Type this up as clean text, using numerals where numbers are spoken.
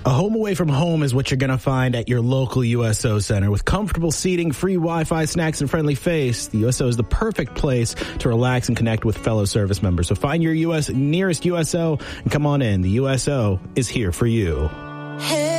A home away from home is what you're going to find at your local USO Center. With comfortable seating, free Wi-Fi, snacks, and friendly face, the USO is the perfect place to relax and connect with fellow service members. So find your nearest USO and come on in. The USO is here for you. Hey.